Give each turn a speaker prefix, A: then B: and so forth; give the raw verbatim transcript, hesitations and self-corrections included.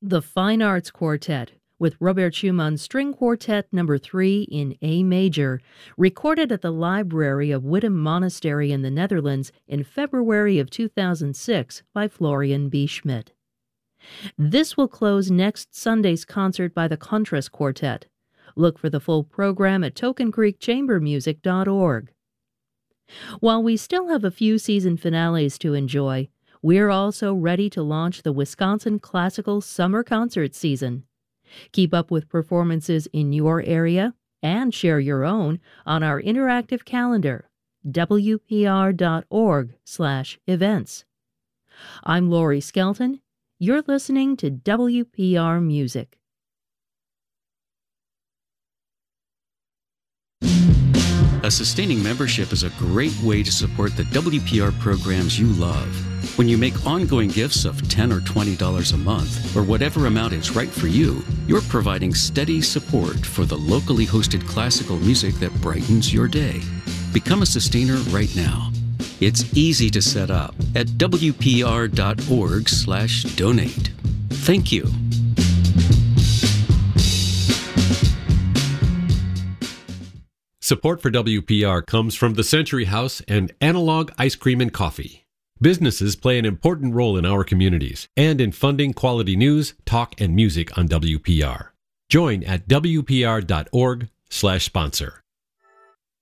A: The Fine Arts Quartet, with Robert Schumann String Quartet Number three in A major, recorded at the Library of Wittem Monastery in the Netherlands in February of two thousand six by Florian B. Schmidt. This will close next Sunday's concert by the Contras Quartet. Look for the full program at token creek chamber music dot org. While we still have a few season finales to enjoy, we're also ready to launch the Wisconsin Classical Summer Concert Season. Keep up with performances in your area and share your own on our interactive calendar, w p r dot org slash events. I'm Lori Skelton. You're listening to W P R Music.
B: A sustaining membership is a great way to support the W P R programs you love. When you make ongoing gifts of ten dollars or twenty dollars a month, or whatever amount is right for you, you're providing steady support for the locally hosted classical music that brightens your day. Become a sustainer right now. It's easy to set up at w p r dot org slash donate. Thank you.
C: Support for W P R comes from the Century House and Analog Ice Cream and Coffee. Businesses play an important role in our communities and in funding quality news, talk, and music on W P R. Join at w p r dot org slash sponsor.